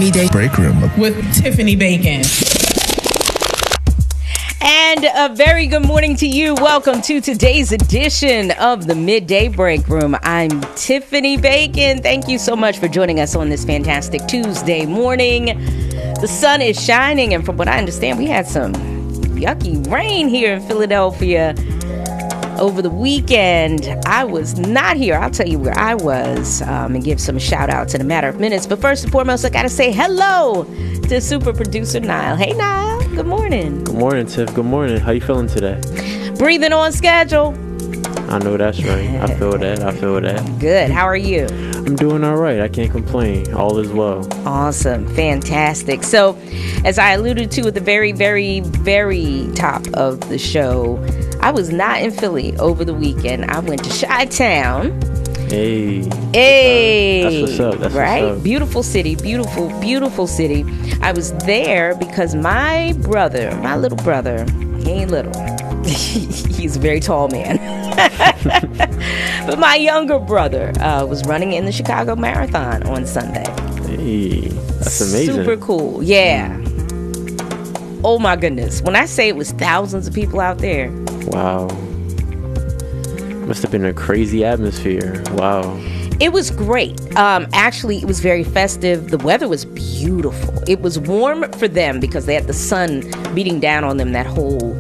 Midday Break Room with Tiffany Bacon. And a very good morning to you. Welcome to today's edition of the Midday Break Room. I'm Tiffany Bacon. Thank you so much for joining us on this fantastic Tuesday morning. The sun is shining, and from what I understand, we had some yucky rain here in Philadelphia over the weekend. I was not here. I'll tell you where I was and give some shout outs in a matter of minutes. But first and foremost, I got to say hello to super producer Niall. Hey, Niall. Good morning. Good morning, Tiff. Good morning. How you feeling today? Breathing on schedule. I know that's right. I feel that. Good. How are you? I'm doing all right. I can't complain. All is well. Awesome. Fantastic. So, as I alluded to at the very, very, very top of the show, I was not in Philly over the weekend. I went to Chi-Town. Hey. That's what's up. That's right? What's up. Beautiful city. Beautiful city. I was there because my little brother, he ain't little. He's a very tall man. But my younger brother was running in the Chicago Marathon on Sunday. Hey, that's amazing. Super cool. Yeah. Oh my goodness. When I say it was thousands of people out there. Wow. Must have been a crazy atmosphere. Wow. It was great. Actually, it was very festive. The weather was beautiful. It was warm for them because they had the sun beating down on them that whole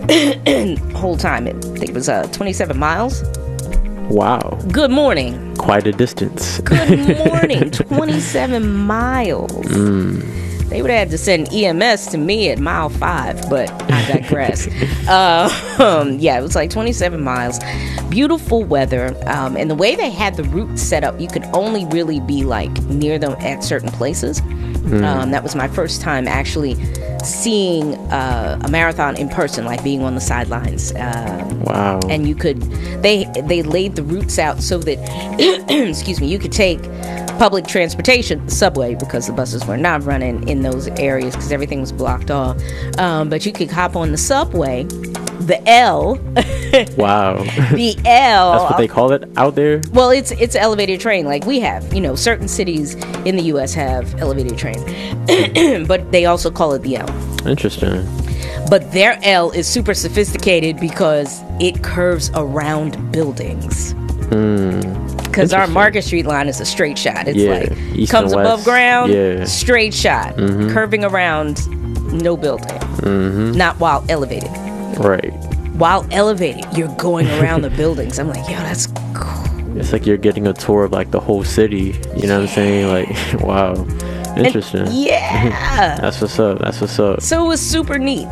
time. I think it was 27 miles. Wow. Good morning. Quite a distance. Good morning. 27 miles. They would have had to send EMS to me at mile 5, but I digress. Yeah, it was like 27 miles. Beautiful weather. And the way they had the route set up, you could only really be like near them at certain places. That was my first time actually seeing a marathon in person, like being on the sidelines. Wow. And you could, they laid the routes out so that, excuse me, you could take public transportation, the subway, because the buses were not running in those areas because everything was blocked off. But you could hop on the subway, the L. Wow. The L. That's what they call it out there? Well, it's an elevated train like we have. Certain cities in the U.S. have elevated trains. But they also call it the L. Interesting. But their L is super sophisticated because it curves around buildings. Because our Market Street line is a straight shot. It's like East comes above ground, straight shot, curving around, no building. Not while elevated. Right. While elevated, you're going around the buildings. I'm like, yo, that's cool. It's like you're getting a tour of like the whole city. You know what I'm saying? Like, wow. Interesting. Yeah. That's what's up. So it was super neat.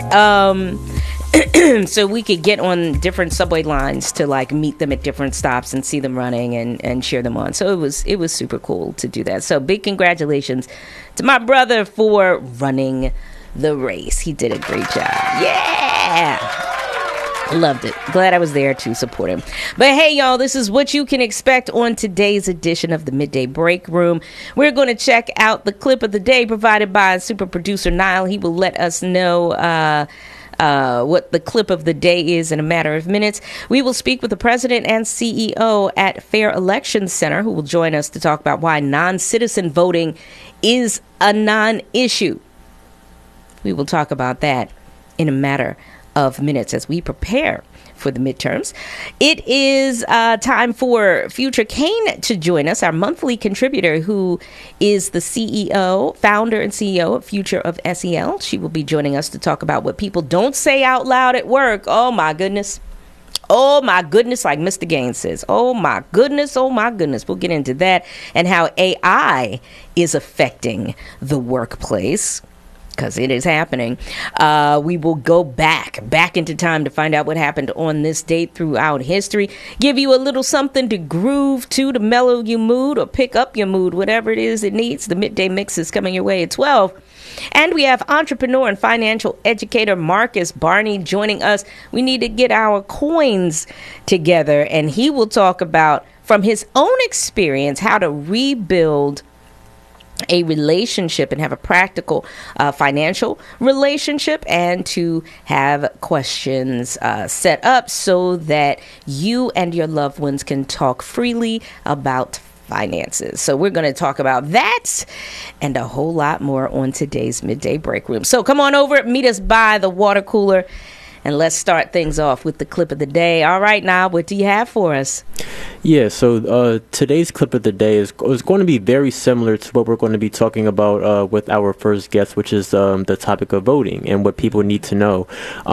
So we could get on different subway lines to like meet them at different stops and see them running and cheer them on. So it was super cool to do that. So big congratulations to my brother for running the race. He did a great job. Yeah. Loved it. Glad I was there to support him. But hey, y'all, this is what you can expect on today's edition of the Midday Break Room. We're going to check out the clip of the day provided by super producer Niall. He will let us know what the clip of the day is in a matter of minutes. We will speak with the president and CEO at Fair Elections Center, who will join us to talk about why non-citizen voting is a non-issue. We will talk about that in a matter of minutes as we prepare for the midterms. It is time for Future Kane to join us, our monthly contributor, who is the founder and CEO of Future of SEL. She will be joining us to talk about what people don't say out loud at work. Oh my goodness. Oh my goodness, like Mr. Gaines says. Oh my goodness. We'll get into that and how AI is affecting the workplace, because it is happening. We will go back into time to find out what happened on this date throughout history. Give you a little something to groove to mellow your mood or pick up your mood, whatever it is it needs. The Midday Mix is coming your way at 12. And we have entrepreneur and financial educator Marcus Barney joining us. We need to get our coins together, and he will talk about, from his own experience, how to rebuild a relationship and have a practical financial relationship, and to have questions set up so that you and your loved ones can talk freely about finances. So we're going to talk about that and a whole lot more on today's Midday Break Room. So come on over, meet us by the water cooler, and let's start things off with the clip of the day. All right, now, what do you have for us? Yeah, so today's clip of the day is going to be very similar to what we're going to be talking about with our first guest, which is the topic of voting and what people need to know.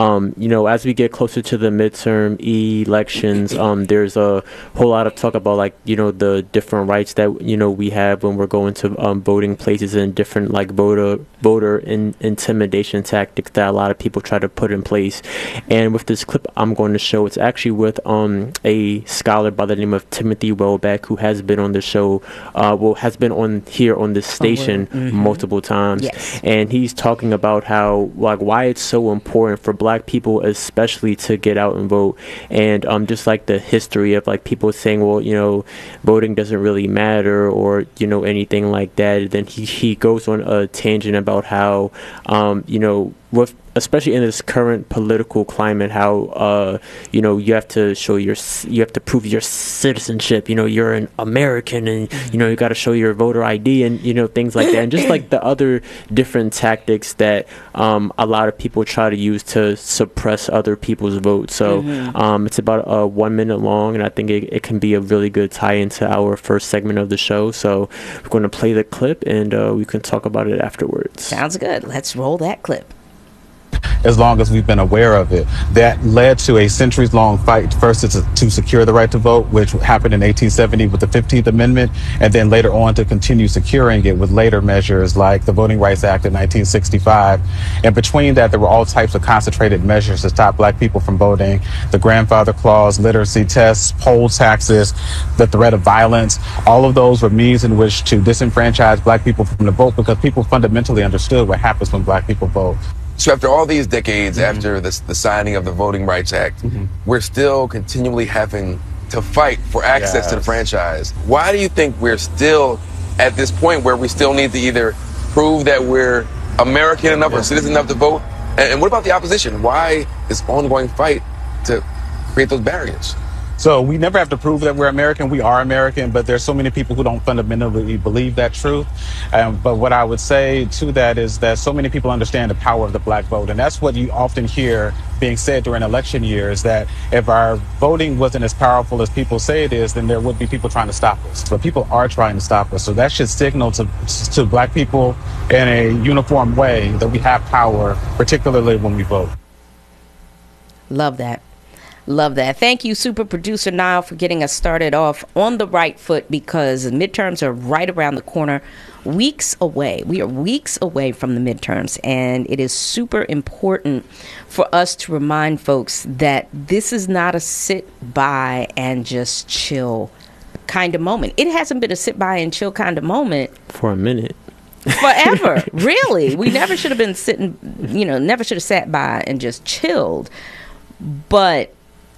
As we get closer to the midterm elections, there's a whole lot of talk about, the different rights that, we have when we're going to voting places, and different, voter intimidation tactics that a lot of people try to put in place. And with this clip I'm going to show, it's actually with a scholar by the name of Timothy Welbeck, who has been on the show, has been on here on this station multiple times. Yes. And he's talking about how, why it's so important for Black people especially to get out and vote, and just the history of people saying, well, voting doesn't really matter, or anything like that. Then he goes on a tangent about how with especially in this current political climate, how you have to prove your citizenship. You're an American, and you got to show your voter ID, and things like that, and just the other different tactics that a lot of people try to use to suppress other people's votes. So it's about 1 minute long, and I think it can be a really good tie into our first segment of the show. So we're going to play the clip, and we can talk about it afterwards. Sounds good. Let's roll that clip. As long as we've been aware of it, that led to a centuries-long fight, first to secure the right to vote, which happened in 1870 with the 15th Amendment, and then later on to continue securing it with later measures like the Voting Rights Act in 1965. And between that, there were all types of concentrated measures to stop Black people from voting: the grandfather clause, literacy tests, poll taxes, the threat of violence. All of those were means in which to disenfranchise Black people from the vote, because people fundamentally understood what happens when Black people vote. So after all these decades, after the signing of the Voting Rights Act, we're still continually having to fight for access to the franchise. Why do you think we're still at this point where we still need to either prove that we're American enough or citizen enough to vote? And what about the opposition? Why this ongoing fight to create those barriers? So we never have to prove that we're American. We are American, but there's so many people who don't fundamentally believe that truth. But what I would say to that is that so many people understand the power of the Black vote. And that's what you often hear being said during election years, that if our voting wasn't as powerful as people say it is, then there would be people trying to stop us. But people are trying to stop us. So that should signal to Black people in a uniform way that we have power, particularly when we vote. Love that. Love that. Thank you, super producer Niall, for getting us started off on the right foot, because the midterms are right around the corner, weeks away. We are weeks away from the midterms, and it is super important for us to remind folks that this is not a sit by and just chill kind of moment. It hasn't been a sit by and chill kind of moment for a minute. Forever. Really. We never should have been sitting, never should have sat by and just chilled. But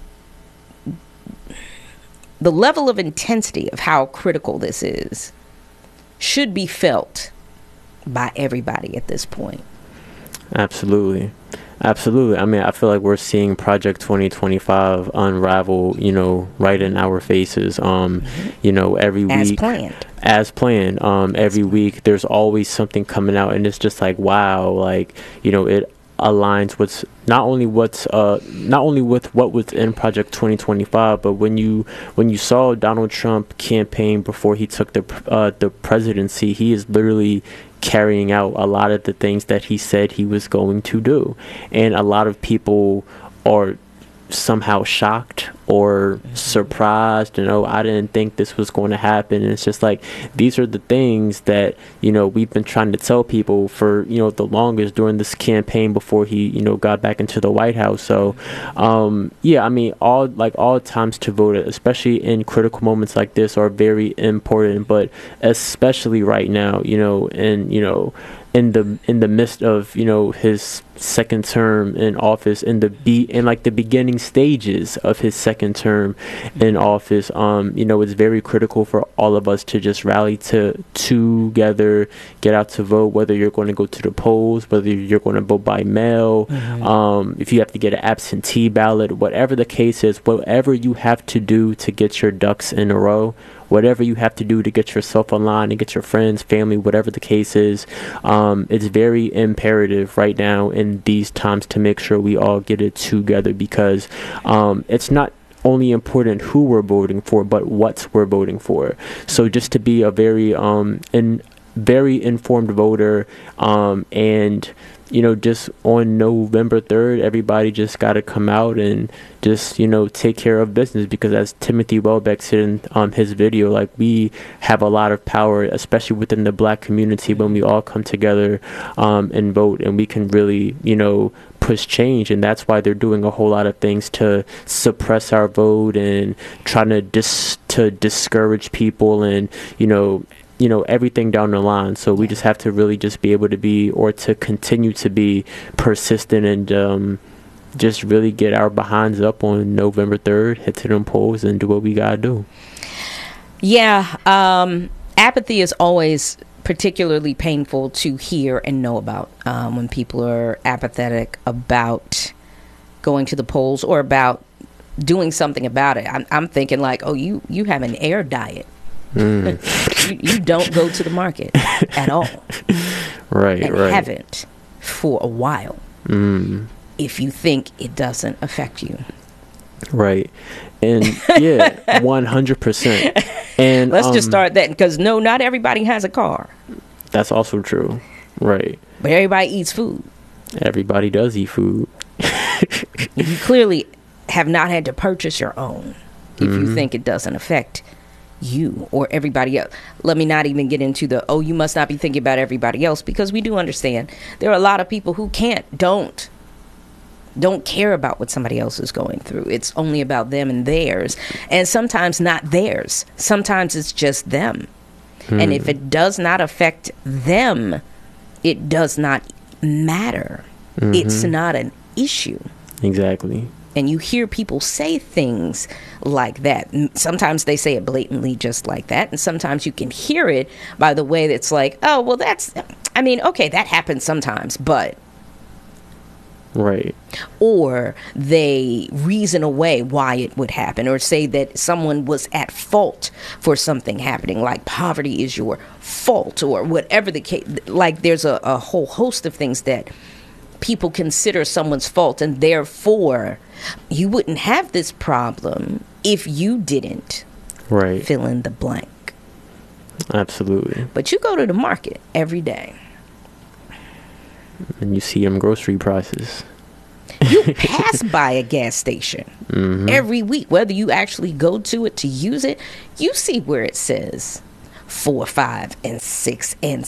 the level of intensity of how critical this is should be felt by everybody at this point. Absolutely. I mean, I feel like we're seeing Project 2025 unravel, right in our faces. Every week. As planned. Every week there's always something coming out, and it's just wow, it aligns with not only with what was in Project 2025, but when you saw Donald Trump campaign before he took the presidency, he is literally carrying out a lot of the things that he said he was going to do, and a lot of people are somehow shocked or surprised, I didn't think this was going to happen. And it's just these are the things that we've been trying to tell people for the longest during this campaign before he got back into the White House. So I mean, all times to vote, especially in critical moments like this, are very important, but especially right now, and in the midst of his second term in office, in the beginning stages of his second term in office, it's very critical for all of us to just rally together, get out to vote, whether you're going to go to the polls, whether you're going to vote by mail, if you have to get an absentee ballot, whatever the case is, whatever you have to do to get your ducks in a row, whatever you have to do to get yourself online and get your friends, family, whatever the case is. It's very imperative right now in these times to make sure we all get it together, because it's not only important who we're voting for, but what we're voting for. So just to be a very very informed voter, and just on November 3rd, everybody just got to come out and just, take care of business, because as Timothy Welbeck said in his video, like, we have a lot of power, especially within the Black community, when we all come together and vote, and we can really, push change. And that's why they're doing a whole lot of things to suppress our vote and trying to discourage people and, everything down the line. So we just have to really just be able to be, or to continue to be persistent, and just really get our behinds up on November 3rd, hit to them polls and do what we gotta do. Yeah. Apathy is always particularly painful to hear and know about, when people are apathetic about going to the polls or about doing something about it. I'm thinking like, oh, you have an air diet. You don't go to the market at all, right? Haven't for a while. If you think it doesn't affect you, right? And 100%. And let's just start that, because not everybody has a car. That's also true, right? But everybody eats food. Everybody does eat food. You clearly have not had to purchase your own if you think it doesn't affect you or everybody else. Let me not even get into you must not be thinking about everybody else, because we do understand there are a lot of people who don't care about what somebody else is going through. It's only about them and theirs, and sometimes not theirs. Sometimes it's just them. And if it does not affect them, it does not matter. It's not an issue. Exactly. And you hear people say things like that. Sometimes they say it blatantly just like that. And sometimes you can hear it by the way that's like, oh, well, okay, that happens sometimes, but. Right. Or they reason away why it would happen, or say that someone was at fault for something happening, like poverty is your fault, or whatever the case. Like, there's a whole host of things that people consider someone's fault, and therefore you wouldn't have this problem if you didn't fill in the blank. Absolutely. But you go to the market every day and you see them grocery prices. You pass by a gas station every week, whether you actually go to it to use it, you see where it says $4, $5, and $6 and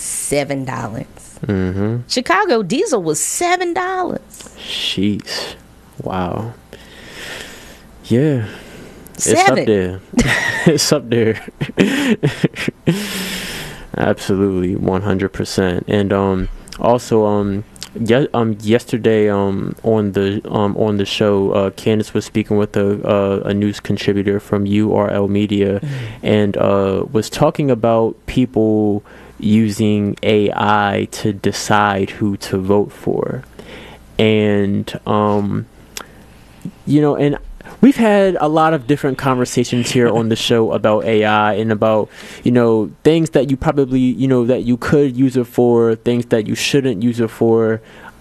$7. Chicago diesel was $7. Sheesh. Wow. Yeah. $7. It's up there. It's up there. Absolutely, 100%. And also, yesterday on the show, Candace was speaking with a news contributor from URL Media, and was talking about people using AI to decide who to vote for. And and we've had a lot of different conversations here on the show about AI and about, things that you probably, that you could use it for, things that you shouldn't use it for.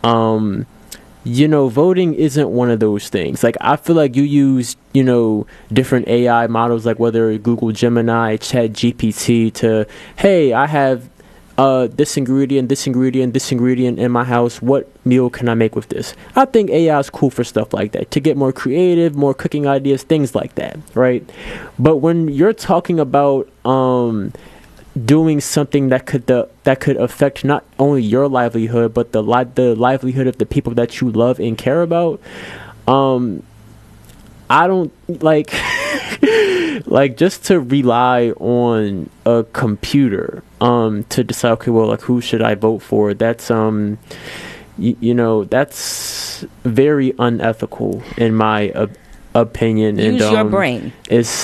Voting isn't one of those things. Like, I feel like you use, different AI models, like whether Google Gemini, ChatGPT, to, hey, I have this ingredient in my house. What meal can I make with this? I think AI is cool for stuff like that, to get more creative, more cooking ideas, things like that, right? But when you're talking about doing something that could affect not only your livelihood, but the livelihood of the people that you love and care about, I don't like like, just to rely on a computer to decide, okay, well, like, who should I vote for? That's that's very unethical in my opinion. Use your brain.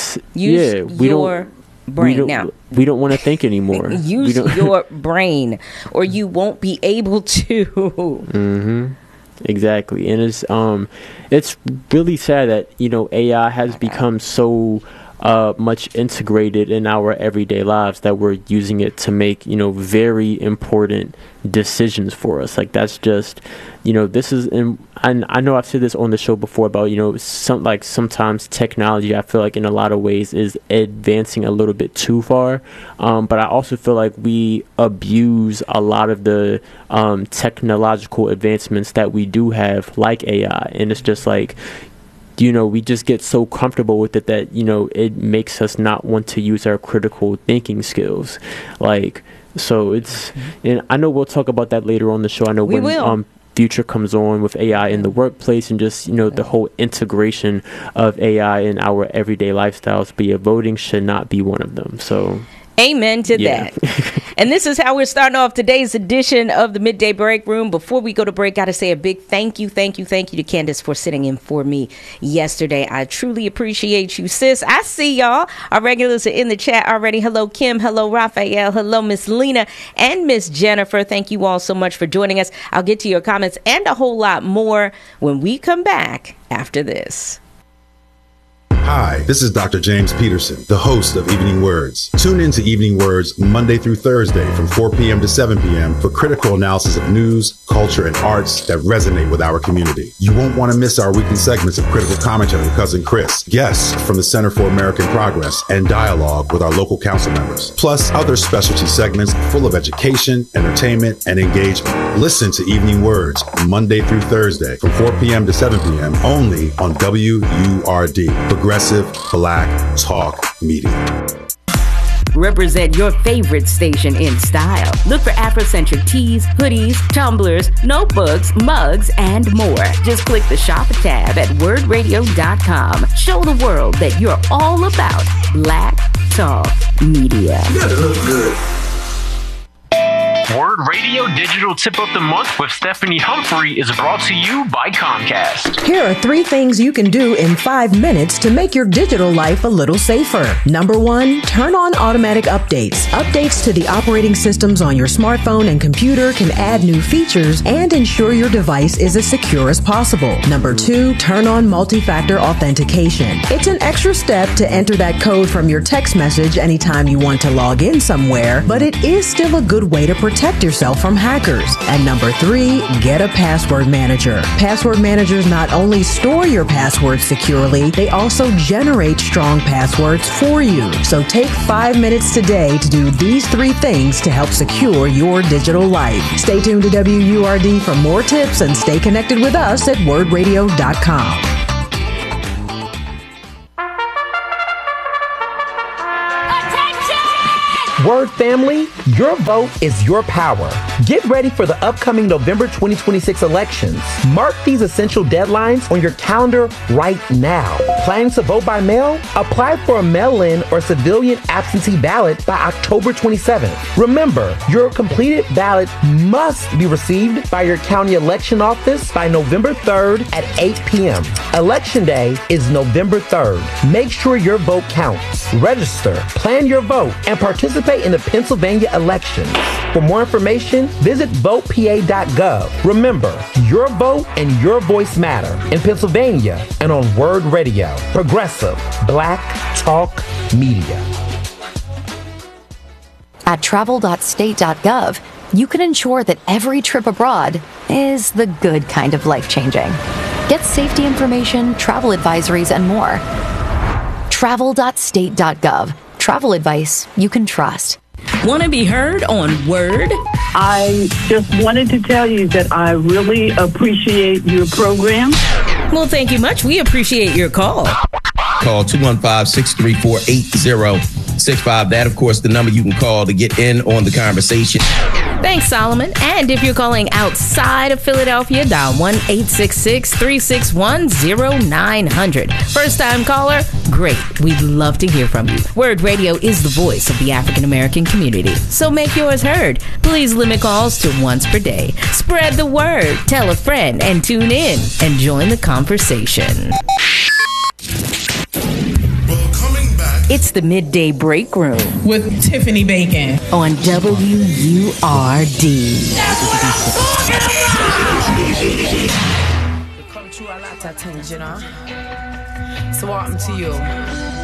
We don't want to think anymore. Use your brain, or you won't be able to. Exactly. And it's really sad that AI has become so much integrated in our everyday lives that we're using it to make, very important decisions for us. Like, that's just, this is, and I know I've said this on the show before about, sometimes technology, I feel like in a lot of ways is advancing a little bit too far. But I also feel like we abuse a lot of the technological advancements that we do have, like AI. And it's just like, we just get so comfortable with it that, it makes us not want to use our critical thinking skills. So it's, and I know we'll talk about that later on the show. I know when Future comes on with AI in the workplace and just, the whole integration of AI in our everyday lifestyles. But voting should not be one of them. So amen to that. And this is how we're starting off today's edition of the Midday Break Room. Before we go to break, got to say a big thank you to Candace for sitting in for me yesterday. I truly appreciate you, sis. I see y'all. Our regulars are in the chat already. Hello, Kim. Hello, Raphael. Hello, Miss Lena and Miss Jennifer. Thank you all so much for joining us. I'll get to your comments and a whole lot more when we come back after this. Hi, this is Dr. James Peterson, the host of Evening Words. Tune in to Evening Words Monday through Thursday from 4 p.m. to 7 p.m. for critical analysis of news, culture, and arts that resonate with our community. You won't want to miss our weekly segments of critical commentary with Cousin Chris, guests from the Center for American Progress, and dialogue with our local council members, plus other specialty segments full of education, entertainment, and engagement. Listen to Evening Words Monday through Thursday from 4 p.m. to 7 p.m. only on WURD, Progressive Black Talk Media. Represent your favorite station in style. Look for Afrocentric tees, hoodies, tumblers, notebooks, mugs, and more. Just click the shop tab at wordradio.com. Show the world that you're all about Black Talk Media. You gotta look good. Word Radio Digital Tip of the Month with Stephanie Humphrey is brought to you by Comcast. Here are 3 things you can do in 5 minutes to make your digital life a little safer. Number 1, turn on automatic updates. Updates to the operating systems on your smartphone and computer can add new features and ensure your device is as secure as possible. Number 2, turn on multi-factor authentication. It's an extra step to enter that code from your text message anytime you want to log in somewhere, but it is still a good way to protect yourself from hackers. And number 3, get a password manager. Password managers not only store your passwords securely, they also generate strong passwords for you. So take 5 minutes today to do these 3 things to help secure your digital life. Stay tuned to WURD for more tips and stay connected with us at wordradio.com. Word family, your vote is your power. Get ready for the upcoming November 2026 elections. Mark these essential deadlines on your calendar right now. Planning to vote by mail? Apply for a mail-in or civilian absentee ballot by October 27th. Remember, your completed ballot must be received by your county election office by November 3rd at 8 p.m. Election day is November 3rd. Make sure your vote counts. Register, plan your vote, and participate in the Pennsylvania elections. For more information, visit votepa.gov. Remember, your vote and your voice matter in Pennsylvania and on Word Radio. Progressive Black Talk Media. At travel.state.gov, you can ensure that every trip abroad is the good kind of life-changing. Get safety information, travel advisories, and more. Travel.state.gov. Travel advice you can trust. Want to be heard on Word? I just wanted to tell you that I really appreciate your program. Well, thank you much. We appreciate your call. Call 215-634-8065. That, of course, the number you can call to get in on the conversation. Thanks, Solomon. And if you're calling outside of Philadelphia, dial 1-866-361-0900. First-time caller? Great. We'd love to hear from you. Word Radio is the voice of the African American community. So make yours heard. Please limit calls to once per day. Spread the word. Tell a friend and tune in and join the conversation. It's the Midday Break Room with Tiffany Bacon on WURD. Come through a lot of things, you know. So what happened to you?